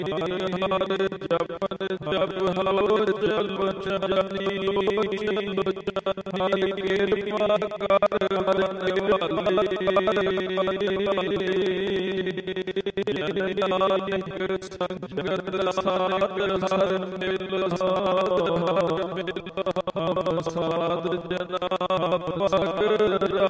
Japan ਜਪ ਹਉ ਜਲ ਬਚਨੀ ਹਰਿ ਕਿਰਪਾ ਕਰ ਹਰਿ ਨਾਨਕ ਸੰਗਤ ਸਾਧ ਹਰਿ ਮਿਲ ਸਾਧ ਮਿਲ ਸਾਧ ਜਨਾ ਪਗ